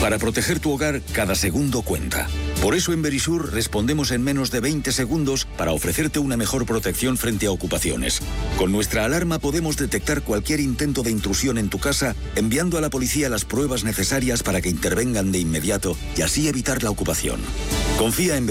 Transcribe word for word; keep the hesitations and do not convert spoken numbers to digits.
Para proteger tu hogar, cada segundo cuenta. Por eso en Verisur respondemos en menos de veinte segundos para ofrecerte una mejor protección frente a ocupaciones. Con nuestra alarma podemos detectar cualquier intento de intrusión en tu casa, enviando a la policía las pruebas necesarias para que intervengan de inmediato y así evitar la ocupación. Confía en